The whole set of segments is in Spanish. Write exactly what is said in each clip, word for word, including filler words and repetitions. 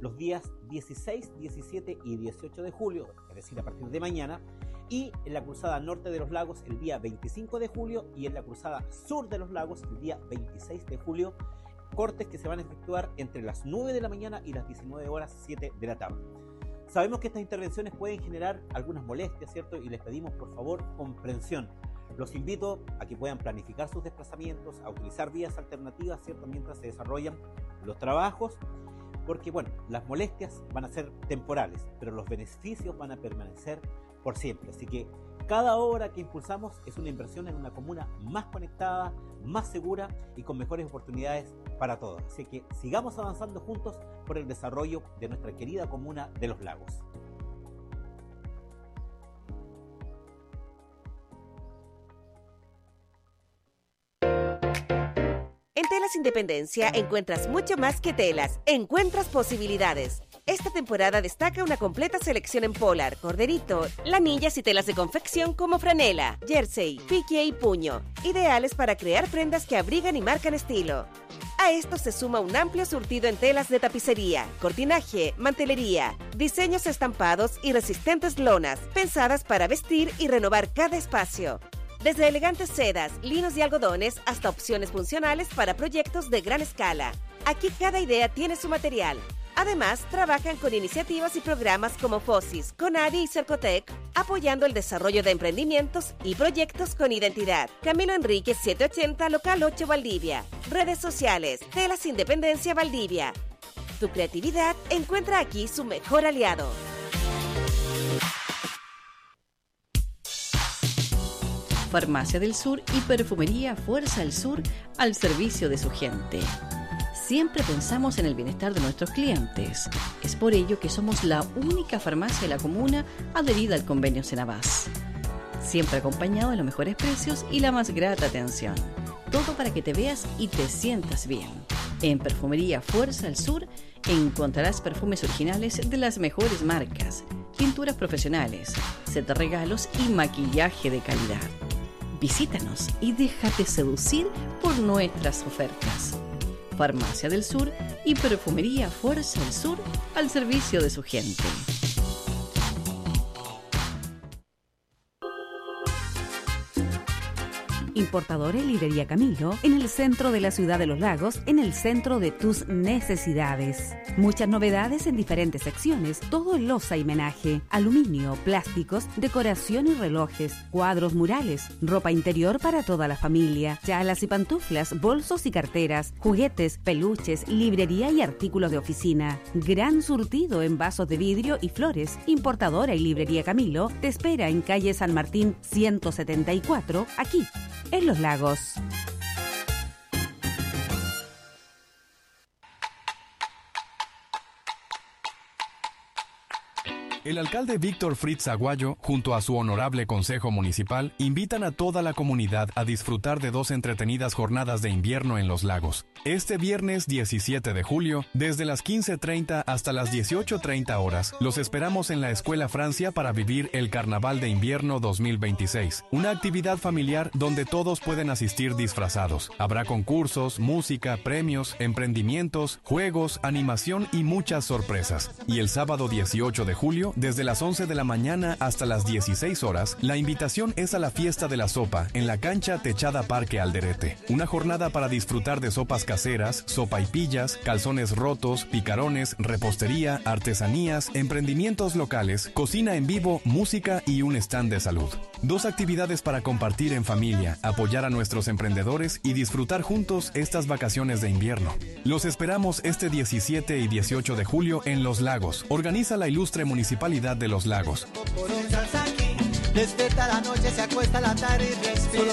los días dieciséis, diecisiete y dieciocho de julio, es decir, a partir de mañana, y en la cruzada norte de los lagos el día veinticinco de julio y en la cruzada sur de los lagos el día veintiséis de julio, cortes que se van a efectuar entre las nueve de la mañana y las diecinueve horas siete de la tarde. Sabemos que estas intervenciones pueden generar algunas molestias, ¿cierto? Y les pedimos, por favor, comprensión. Los invito a que puedan planificar sus desplazamientos, a utilizar vías alternativas, ¿cierto?, mientras se desarrollan los trabajos, porque, bueno, las molestias van a ser temporales, pero los beneficios van a permanecer por siempre. Así que cada obra que impulsamos es una inversión en una comuna más conectada, más segura y con mejores oportunidades para todos. Así que sigamos avanzando juntos por el desarrollo de nuestra querida comuna de Los Lagos. En Telas Independencia encuentras mucho más que telas, encuentras posibilidades. Esta temporada destaca una completa selección en polar, corderito, lanillas y telas de confección como franela, jersey, pique y puño, ideales para crear prendas que abrigan y marcan estilo. A esto se suma un amplio surtido en telas de tapicería, cortinaje, mantelería, diseños estampados y resistentes lonas, pensadas para vestir y renovar cada espacio. Desde elegantes sedas, linos y algodones hasta opciones funcionales para proyectos de gran escala. Aquí cada idea tiene su material. Además, trabajan con iniciativas y programas como FOSIS, CONADI y Cercotec, apoyando el desarrollo de emprendimientos y proyectos con identidad. Camilo Enríquez setecientos ochenta, Local ocho, Valdivia. Redes sociales, Telas Independencia Valdivia. Tu creatividad encuentra aquí su mejor aliado. Farmacia del Sur y Perfumería Fuerza del Sur al servicio de su gente. Siempre pensamos en el bienestar de nuestros clientes. Es por ello que somos la única farmacia de la comuna adherida al convenio Senabas. Siempre acompañado de los mejores precios y la más grata atención. Todo para que te veas y te sientas bien. En Perfumería Fuerza del Sur encontrarás perfumes originales de las mejores marcas, pinturas profesionales, set de regalos y maquillaje de calidad. Visítanos y déjate seducir por nuestras ofertas. Farmacia del Sur y Perfumería Fuerza del Sur al servicio de su gente. Importadora y Librería Camilo, en el centro de la ciudad de Los Lagos, en el centro de tus necesidades. Muchas novedades en diferentes secciones, todo en loza y menaje, aluminio, plásticos, decoración y relojes, cuadros murales, ropa interior para toda la familia, chalas y pantuflas, bolsos y carteras, juguetes, peluches, librería y artículos de oficina. Gran surtido en vasos de vidrio y flores. Importadora y Librería Camilo te espera en calle San Martín ciento setenta y cuatro, aquí, en Los Lagos. El alcalde Víctor Fritz Aguayo, junto a su honorable Consejo Municipal, invitan a toda la comunidad a disfrutar de dos entretenidas jornadas de invierno en Los Lagos. Este viernes diecisiete de julio, desde las quince treinta hasta las dieciocho treinta horas, los esperamos en la Escuela Francia para vivir el Carnaval de Invierno dos mil veintiséis, una actividad familiar donde todos pueden asistir disfrazados. Habrá concursos, música, premios, emprendimientos, juegos, animación y muchas sorpresas. Y el sábado dieciocho de julio, desde las once de la mañana hasta las dieciséis horas, la invitación es a la fiesta de la sopa en la cancha techada Parque Alderete. Una jornada para disfrutar de sopas caseras, sopaipillas, calzones rotos, picarones, repostería, artesanías, emprendimientos locales, cocina en vivo, música y un stand de salud. Dos actividades para compartir en familia, apoyar a nuestros emprendedores y disfrutar juntos estas vacaciones de invierno. Los esperamos este diecisiete y dieciocho de julio en Los Lagos. Organiza la ilustre Municipalidad de Los Lagos. Despierta la noche, se acuesta la tarde y respiro.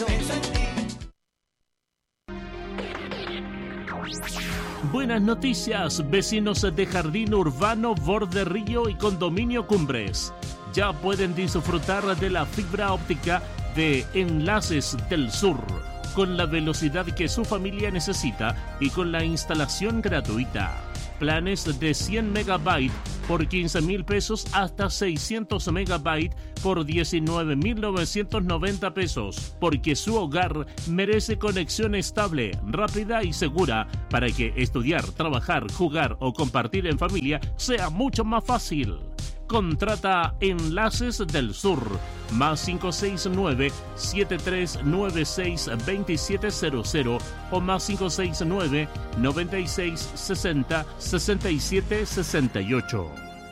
Buenas noticias, vecinos de Jardín Urbano, Borde Río y Condominio Cumbres. Ya pueden disfrutar de la fibra óptica de Enlaces del Sur, con la velocidad que su familia necesita y con la instalación gratuita. Planes de cien megabytes por quince mil pesos hasta seiscientos megabytes por diecinueve mil novecientos noventa pesos, porque su hogar merece conexión estable, rápida y segura para que estudiar, trabajar, jugar o compartir en familia sea mucho más fácil. Contrata Enlaces del Sur, más cinco seis nueve, siete tres nueve seis, dos siete cero cero o más cinco seis nueve, noventa y seis, sesenta, sesenta y siete, sesenta y ocho.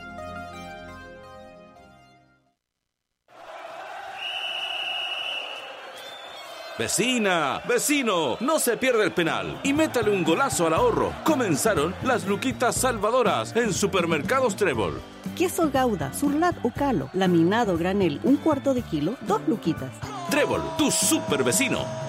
Vecina, vecino, no se pierda el penal y métale un golazo al ahorro. Comenzaron las luquitas salvadoras en Supermercados Trébol. Queso Gouda, Surlat o Calo, laminado granel, un cuarto de kilo, dos luquitas. Trébol, tu super vecino.